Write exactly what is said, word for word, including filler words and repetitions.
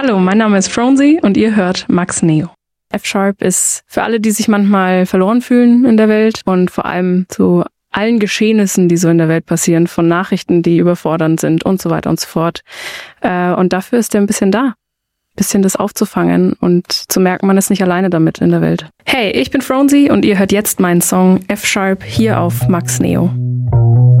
Hallo, mein Name ist Fronzy und ihr hört Max Neo. F-Sharp ist für alle, die sich manchmal verloren fühlen in der Welt und vor allem zu allen Geschehnissen, die so in der Welt passieren, von Nachrichten, die überfordernd sind und so weiter und so fort. Und dafür ist er ein bisschen da. Ein bisschen das aufzufangen und zu merken, man ist nicht alleine damit in der Welt. Hey, ich bin Fronzy und ihr hört jetzt meinen Song F-Sharp hier auf Max Neo.